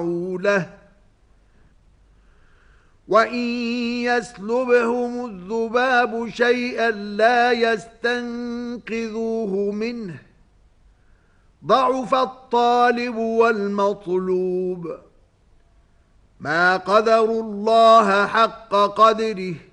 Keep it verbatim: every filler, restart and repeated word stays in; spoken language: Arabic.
له وَإِن يَسْلُبْهُمُ الذُّبَابُ شَيْئًا لَّا يَسْتَنقِذُوهُ مِنْهُ ضَعُفَ الطَّالِبُ وَالْمَطْلُوبُ ما قدروا الله حق قدره